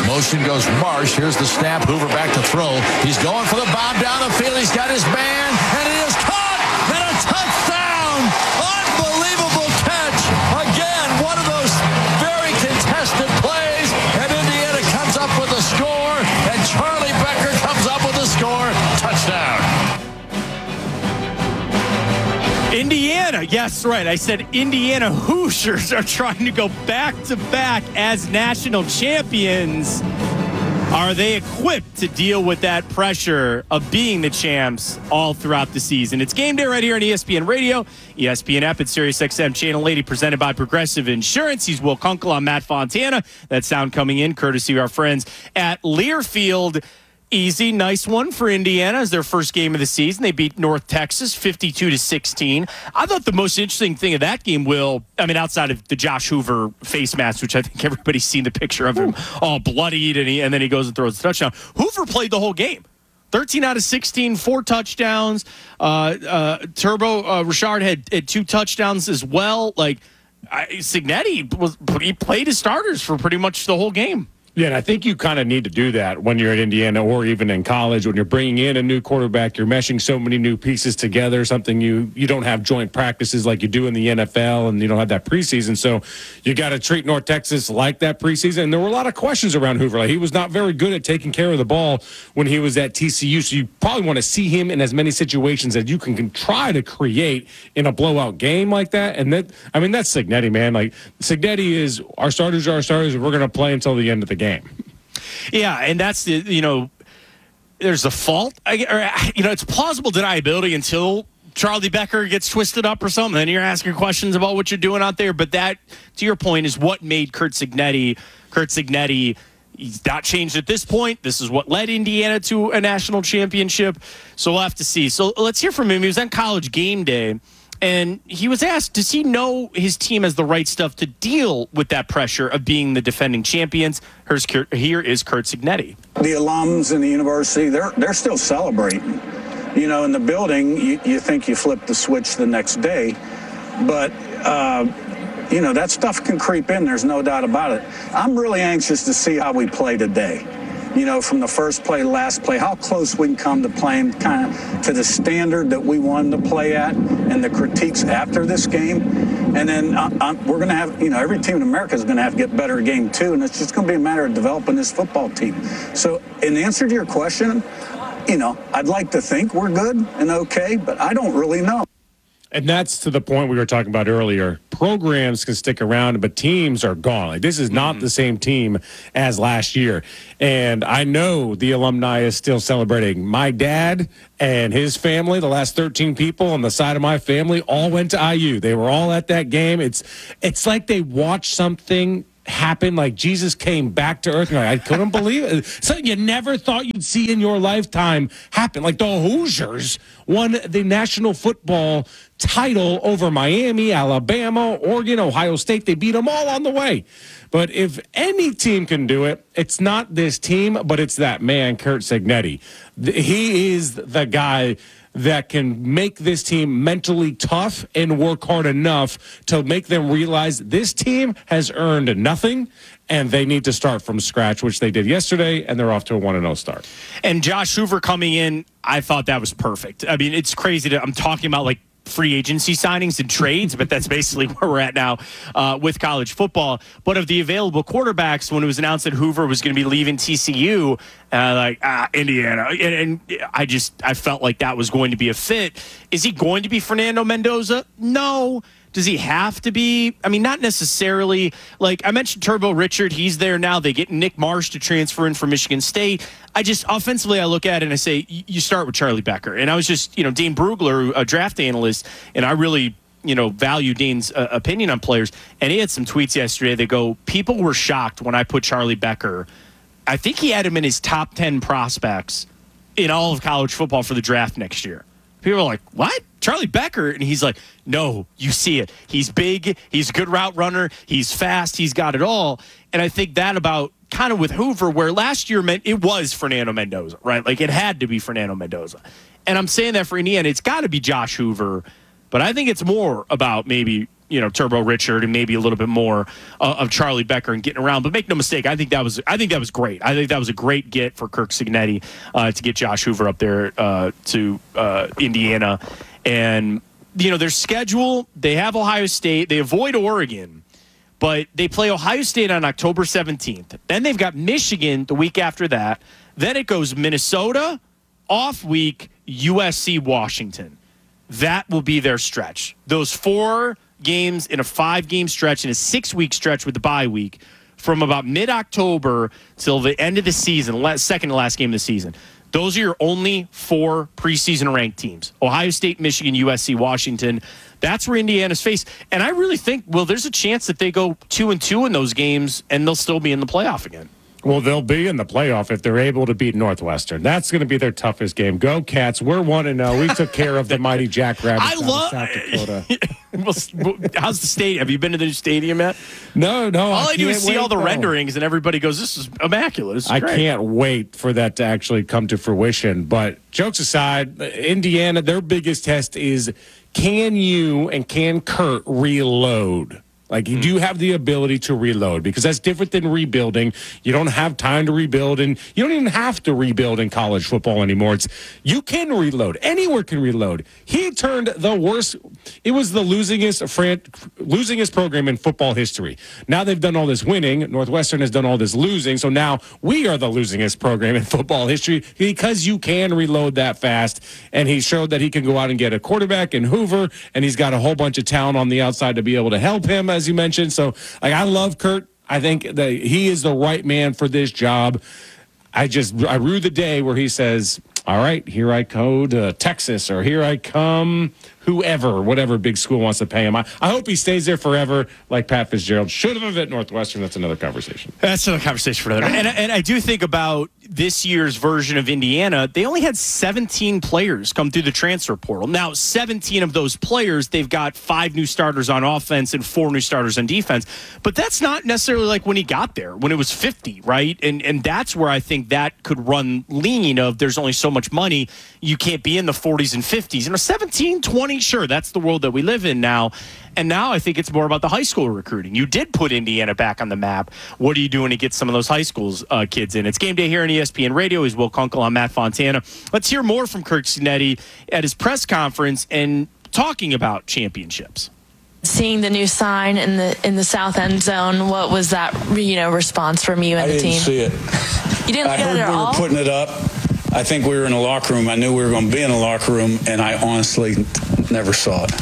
Motion goes Marsh. Here's the snap. Hoover back to throw. He's going for the bomb down the field. He's got his man, and it is caught, and a touchdown. Unbelievable catch. Again, one of those very contested plays, and Indiana comes up with a score, and Charlie Becker comes up with a score. Touchdown. Indiana, yes, right. I said Indiana Hoosiers are trying to go back-to-back as national champions. Are they equipped to deal with that pressure of being the champs all throughout the season? It's Game Day right here on ESPN Radio, ESPN app, and SiriusXM Channel 80, presented by Progressive Insurance. He's Will Kunkel. I'm Matt Fontana. That sound coming in courtesy of our friends at Learfield. Easy, nice one for Indiana as their first game of the season. They beat North Texas 52-16. I thought the most interesting thing of that game, Will, I mean, outside of the Josh Hoover face mask, which I think everybody's seen the picture of him all bloodied, and then he goes and throws a touchdown. Hoover played the whole game. 13 out of 16, 4 touchdowns. Richard had 2 touchdowns as well. Signetti, he played his starters for pretty much the whole game. Yeah, and I think you kind of need to do that when you're at Indiana or even in college. When you're bringing in a new quarterback, you're meshing so many new pieces together, something you don't have joint practices like you do in the NFL, and you don't have that preseason. So you got to treat North Texas like that preseason. And there were a lot of questions around Hoover. He was not very good at taking care of the ball when he was at TCU. So you probably want to see him in as many situations as you can try to create in a blowout game like that. And that's Signetti, man. Signetti is our starters are our starters, and we're going to play until the end of the game. Yeah, and that's there's a fault. It's plausible deniability until Charlie Becker gets twisted up or something. Then you're asking questions about what you're doing out there. But that, to your point, is what made Curt Signetti. He's not changed at this point. This is what led Indiana to a national championship. So we'll have to see. So let's hear from him. He was on College Game Day. And he was asked, does he know his team has the right stuff to deal with that pressure of being the defending champions? Here is Curt Signetti. The alums in the university, they're still celebrating. In the building, you think you flip the switch the next day. But, that stuff can creep in. There's no doubt about it. I'm really anxious to see how we play today. From the first play to last play, how close we can come to playing kind of to the standard that we wanted to play at and the critiques after this game. And then we're going to have, every team in America is going to have to get better at game 2, and it's just going to be a matter of developing this football team. So in answer to your question, I'd like to think we're good and okay, but I don't really know. And that's to the point we were talking about earlier. Programs can stick around, but teams are gone. This is not the same team as last year. And I know the alumni is still celebrating. My dad and his family, the last 13 people on the side of my family, all went to IU. They were all at that game. It's like they watched something happen, like Jesus came back to earth. I couldn't believe it. Something you never thought you'd see in your lifetime happen. Like the Hoosiers won the national football title over Miami, Alabama, Oregon, Ohio State. They beat them all on the way. But if any team can do it, it's not this team, but it's that man, Curt Signetti. He is the guy that can make this team mentally tough and work hard enough to make them realize this team has earned nothing and they need to start from scratch, which they did yesterday, and they're off to a 1-0 start. And Josh Hoover coming in, I thought that was perfect. I mean, it's crazy I'm talking about free agency signings and trades, but that's basically where we're at now with college football. But of the available quarterbacks, when it was announced that Hoover was going to be leaving TCU, Indiana, and I felt like that was going to be a fit. Is he going to be Fernando Mendoza? No. Does he have to be? I mean, not necessarily. I mentioned Turbo Richard. He's there now. They get Nick Marsh to transfer in from Michigan State. Offensively, I look at it and I say, you start with Charlie Becker. And I was just, Dane Brugler, a draft analyst, and I really, value Dane's opinion on players. And he had some tweets yesterday that go, people were shocked when I put Charlie Becker. I think he had him in his top 10 prospects in all of college football for the draft next year. People are like, what? Charlie Becker? And he's like, no, you see it. He's big. He's a good route runner. He's fast. He's got it all. And I think that about kind of with Hoover, where last year meant it was Fernando Mendoza, right? It had to be Fernando Mendoza. And I'm saying that for Indiana, it's got to be Josh Hoover. But I think it's more about maybe Turbo Richard and maybe a little bit more of Charlie Becker and getting around. But make no mistake, I think that was great. I think that was a great get for Kirk Cignetti to get Josh Hoover up there to Indiana. And their schedule, they have Ohio State, they avoid Oregon, but they play Ohio State on October 17th. Then they've got Michigan the week after that. Then it goes Minnesota, off week, USC, Washington. That will be their stretch. Those 4 games in a 5-game stretch, in a 6-week stretch with the bye week, from about mid-October till the end of the season, second to last game of the season. Those are your only 4 preseason ranked teams. Ohio State, Michigan, USC, Washington. That's where Indiana's faced. And I really think, there's a chance that they go 2-2 in those games and they'll still be in the playoff again. Well, they'll be in the playoff if they're able to beat Northwestern. That's going to be their toughest game. Go Cats. We're 1-0. We took care of the mighty Jackrabbits out of South Dakota. How's the stadium? Have you been to the new stadium yet? No. All I do is see all the renderings, and everybody goes, this is immaculate. This is I great. can't wait for that to actually come to fruition. But jokes aside, Indiana, their biggest test is can Kurt reload? Like, you do have the ability to reload because that's different than rebuilding. You don't have time to rebuild, and you don't even have to rebuild in college football anymore. You can reload. Anywhere can reload. He turned the worst. It was the losingest program in football history. Now they've done all this winning. Northwestern has done all this losing. So now we are the losingest program in football history because you can reload that fast. And he showed that he can go out and get a quarterback in Hoover, and he's got a whole bunch of talent on the outside to be able to help him, as you mentioned. So, I love Kurt. I think that he is the right man for this job. I rue the day where he says, all right, here I go to Texas, or here I come, whatever big school wants to pay him. I hope he stays there forever like Pat Fitzgerald should have at Northwestern. That's another conversation. That's another conversation for another. And I do think about this year's version of Indiana. They only had 17 players come through the transfer portal. Now, 17 of those players, they've got 5 new starters on offense and 4 new starters on defense. But that's not necessarily like when he got there, when it was 50, right? And that's where I think that could run lean of there's only so much money. You can't be in the 40s and 50s. 17, 20, sure, that's the world that we live in now. And now I think it's more about the high school recruiting. You did put Indiana back on the map. What are you doing to get some of those high schools kids in? It's Game Day here on ESPN Radio. He's Will Kunkel. I'm Matt Fontana. Let's hear more from Kirk Cignetti at his press conference and talking about championships. Seeing the new sign in the south end zone, what was that response from you and the team? I didn't see it. You didn't look at it at all? I heard we were putting it up. I think we were in the locker room. I knew we were going to be in the locker room, and I honestly never saw it.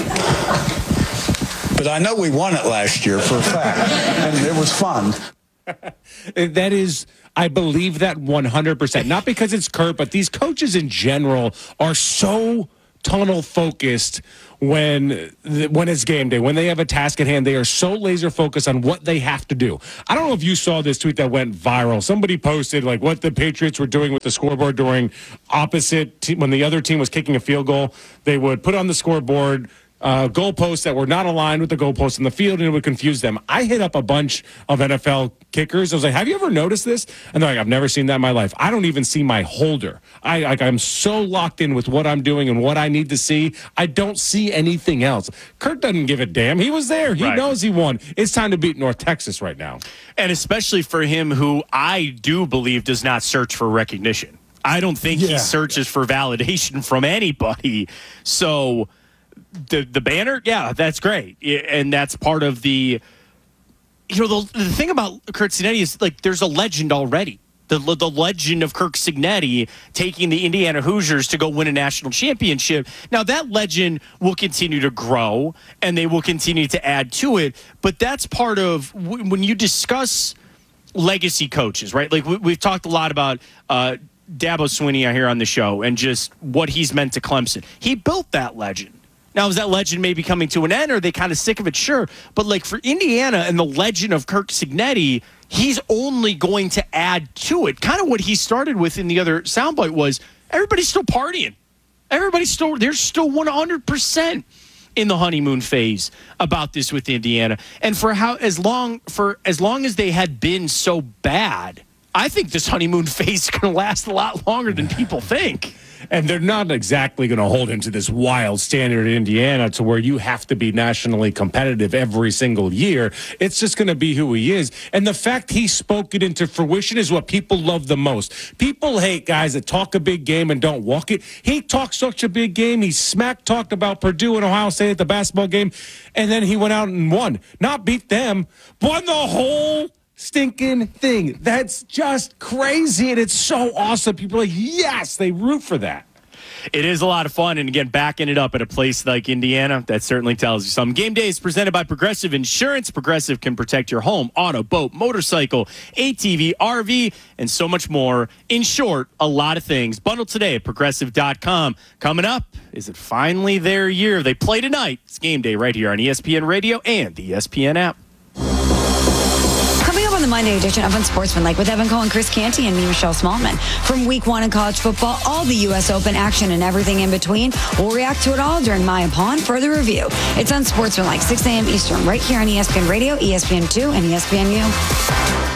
But I know we won it last year for a fact, and it was fun. That is, I believe that 100%. Not because it's Kurt, but these coaches in general are so tunnel focused when it's game day, when they have a task at hand. They are so laser focused on what they have to do. I don't know if you saw this tweet that went viral. Somebody posted like what the Patriots were doing with the scoreboard during when the other team was kicking a field goal. They would put on the scoreboard goalposts that were not aligned with the goalposts in the field, and it would confuse them. I hit up a bunch of NFL kickers. I was like, have you ever noticed this? And they're like, I've never seen that in my life. I don't even see my holder. I'm so locked in with what I'm doing and what I need to see. I don't see anything else. Kurt doesn't give a damn. He was there. He knows he won. It's time to beat North Texas right now. And especially for him, who I do believe does not search for recognition. I don't think he searches for validation from anybody. So the banner, yeah, that's great. And that's part of the, the thing about Kirk Cignetti is like there's a legend already. The legend of Kirk Cignetti taking the Indiana Hoosiers to go win a national championship. Now, that legend will continue to grow, and they will continue to add to it. But that's part of when you discuss legacy coaches, right? Like we've talked a lot about Dabo Swinney here on the show and just what he's meant to Clemson. He built that legend. Now, is that legend maybe coming to an end? Or are they kind of sick of it? Sure. But like for Indiana and the legend of Kirk Cignetti, he's only going to add to it. Kind of what he started with in the other soundbite was everybody's still partying. They're still 100% in the honeymoon phase about this with Indiana. And for as long as they had been so bad, I think this honeymoon phase is going to last a lot longer than people think. And they're not exactly going to hold him to this wild standard in Indiana to where you have to be nationally competitive every single year. It's just going to be who he is. And the fact he spoke it into fruition is what people love the most. People hate guys that talk a big game and don't walk it. He talked such a big game. He talked about Purdue and Ohio State at the basketball game. And then he went out and won. Not beat them, won the whole stinking thing. That's just crazy, and it's so awesome. People are like, yes, they root for that. It is a lot of fun, and again, backing it up at a place like Indiana, that certainly tells you something. Game Day is presented by Progressive Insurance. Progressive can protect your home, auto, boat, motorcycle, ATV, RV, and so much more. In short, a lot of things. Bundle today at Progressive.com. Coming up, is it finally their year? They play tonight. It's Game Day right here on ESPN Radio and the ESPN app. Coming up on the Monday edition of Unsportsmanlike with Evan Cohen, Chris Canty, and me, Michelle Smallman. From week 1 in college football, all the U.S. Open action and everything in between. We'll react to it all during Maya Pond for the review. It's Unsportsmanlike, 6 a.m. Eastern, right here on ESPN Radio, ESPN2, and ESPNU.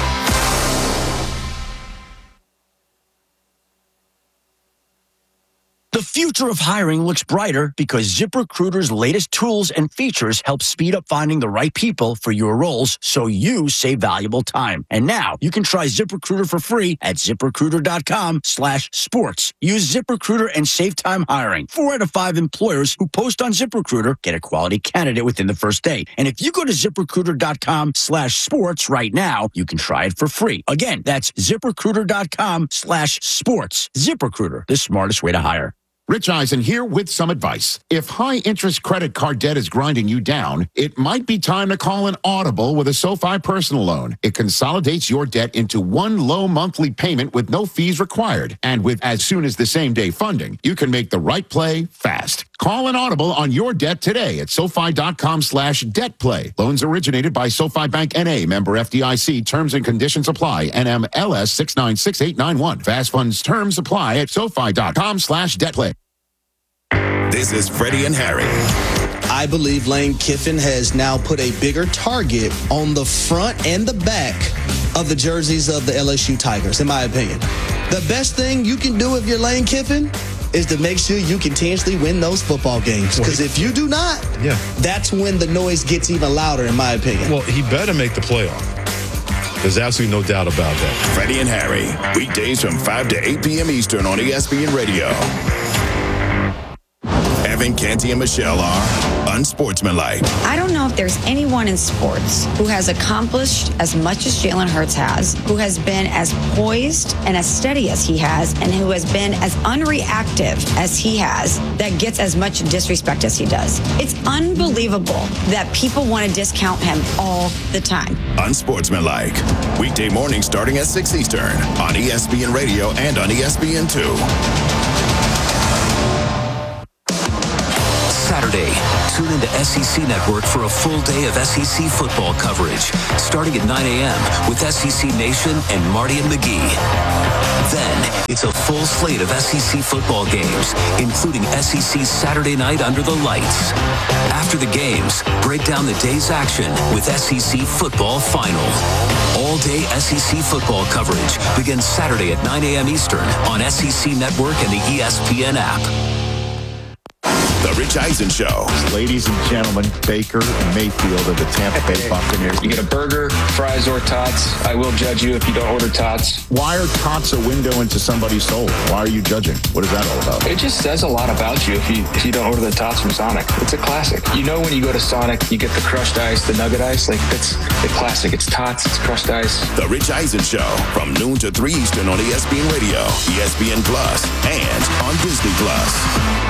The future of hiring looks brighter because ZipRecruiter's latest tools and features help speed up finding the right people for your roles so you save valuable time. And now you can try ZipRecruiter for free at ZipRecruiter.com/sports. Use ZipRecruiter and save time hiring. 4 out of 5 employers who post on ZipRecruiter get a quality candidate within the first day. And if you go to ZipRecruiter.com/sports right now, you can try it for free. Again, that's ZipRecruiter.com/sports. ZipRecruiter, the smartest way to hire. Rich Eisen here with some advice. If high-interest credit card debt is grinding you down, it might be time to call an Audible with a SoFi personal loan. It consolidates your debt into one low monthly payment with no fees required. And with as soon as the same-day funding, you can make the right play fast. Call an Audible on your debt today at SoFi.com/debtplay. Loans originated by SoFi Bank N.A., member FDIC. Terms and conditions apply. NMLS 696891. Fast funds terms apply at SoFi.com/debtplay. This is Freddie and Harry. I believe Lane Kiffin has now put a bigger target on the front and the back of the jerseys of the LSU Tigers, in my opinion. The best thing you can do if you're Lane Kiffin is to make sure you continuously win those football games. Because if you do not, that's when the noise gets even louder, in my opinion. Well, he better make the playoff. There's absolutely no doubt about that. Freddie and Harry, weekdays from 5 to 8 p.m. Eastern on ESPN Radio. Evan, Canty, and Michelle are Unsportsmanlike. I don't know if there's anyone in sports who has accomplished as much as Jalen Hurts has, who has been as poised and as steady as he has, and who has been as unreactive as he has, that gets as much disrespect as he does. It's unbelievable that people want to discount him all the time. Unsportsmanlike. Weekday morning starting at 6 Eastern on ESPN Radio and on ESPN2. Saturday, tune into SEC Network for a full day of SEC football coverage, starting at 9 a.m. with SEC Nation and Marty and McGee. Then, it's a full slate of SEC football games, including SEC Saturday Night Under the Lights. After the games, break down the day's action with SEC Football Final. All-day SEC football coverage begins Saturday at 9 a.m. Eastern on SEC Network and the ESPN app. The Rich Eisen Show. Ladies and gentlemen, Baker Mayfield of the Tampa Bay Buccaneers. You get a burger, fries, or tots. I will judge you if you don't order tots. Why are tots a window into somebody's soul? Why are you judging? What is that all about? It just says a lot about you if you don't order the tots from Sonic. It's a classic. You know when you go to Sonic, you get the crushed ice, the nugget ice. Like, it's the classic. It's tots, it's crushed ice. The Rich Eisen Show from noon to 3 Eastern on ESPN Radio, ESPN Plus, and on Disney Plus.